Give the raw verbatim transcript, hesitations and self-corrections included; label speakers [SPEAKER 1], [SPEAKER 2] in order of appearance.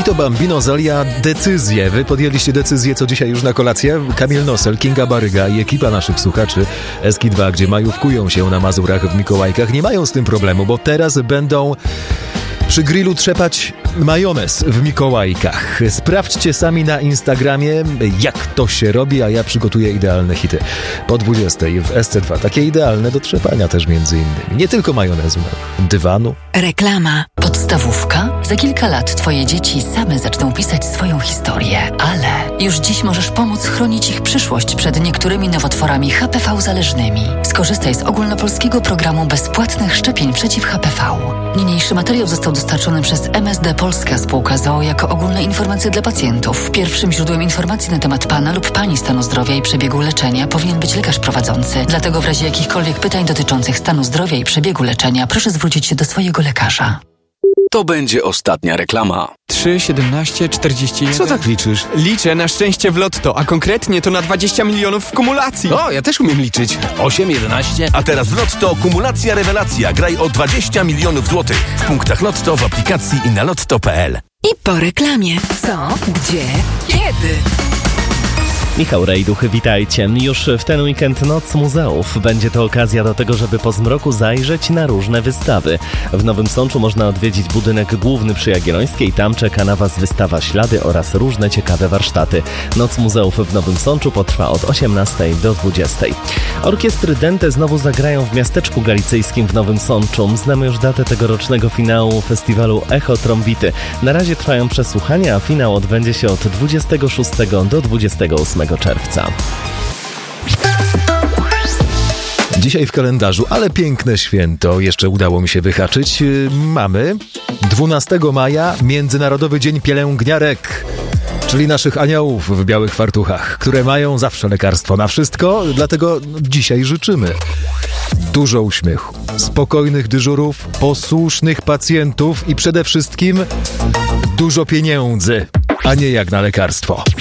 [SPEAKER 1] Vito Bambino Zolia decyzję. Wy podjęliście decyzję, co dzisiaj już na kolację? Kamil Nosel, Kinga Baryga i ekipa naszych słuchaczy Eski dwa, gdzie majówkują się na Mazurach w Mikołajkach, nie mają z tym problemu, bo teraz będą przy grillu trzepać majonez w Mikołajkach. Sprawdźcie sami na Instagramie, jak to się robi, a ja przygotuję idealne hity. Po dwudziestej w S C dwa. Takie idealne do trzepania też między innymi. Nie tylko majonezu, dywanu.
[SPEAKER 2] Reklama. Podstawówka? Za kilka lat twoje dzieci same zaczną pisać swoją historię, ale już dziś możesz pomóc chronić ich przyszłość przed niektórymi nowotworami H P V zależnymi. Skorzystaj z ogólnopolskiego programu bezpłatnych szczepień przeciw H P V. Niniejszy materiał został dostarczony przez M S D Polska Spółka z o o jako ogólne informacje dla pacjentów. Pierwszym źródłem informacji na temat pana lub pani stanu zdrowia i przebiegu leczenia powinien być lekarz prowadzący. Dlatego w razie jakichkolwiek pytań dotyczących stanu zdrowia i przebiegu leczenia proszę zwrócić się do swojego lekarza.
[SPEAKER 3] To będzie ostatnia reklama.
[SPEAKER 4] trzy, siedemnaście, czterdzieści jeden.
[SPEAKER 5] Co tak liczysz?
[SPEAKER 4] Liczę na szczęście w lotto, a konkretnie to na dwadzieścia milionów w kumulacji.
[SPEAKER 5] O, ja też umiem liczyć. osiem, jedenaście.
[SPEAKER 6] A teraz w Lotto kumulacja rewelacja. Graj o dwadzieścia milionów złotych. W punktach Lotto, w aplikacji i na lotto kropka p l.
[SPEAKER 2] I po reklamie. Co? Gdzie? Kiedy?
[SPEAKER 7] Michał Rejduch, witajcie. Już w ten weekend Noc Muzeów. Będzie to okazja do tego, żeby po zmroku zajrzeć na różne wystawy. W Nowym Sączu można odwiedzić budynek główny przy Jagiellońskiej. Tam czeka na Was wystawa Ślady oraz różne ciekawe warsztaty. Noc Muzeów w Nowym Sączu potrwa od osiemnastej do dwudziestej. Orkiestry Dente znowu zagrają w Miasteczku Galicyjskim w Nowym Sączu. Znamy już datę tegorocznego finału festiwalu Echo Trombity. Na razie trwają przesłuchania, a finał odbędzie się od dwudziestego szóstego do dwudziestego ósmego czerwca.
[SPEAKER 1] Dzisiaj w kalendarzu, ale piękne święto jeszcze udało mi się wyhaczyć. Mamy dwunastego maja Międzynarodowy Dzień Pielęgniarek, czyli naszych aniołów w białych fartuchach, które mają zawsze lekarstwo na wszystko, dlatego dzisiaj życzymy dużo uśmiechu, spokojnych dyżurów, posłusznych pacjentów i przede wszystkim dużo pieniędzy, a nie jak na lekarstwo.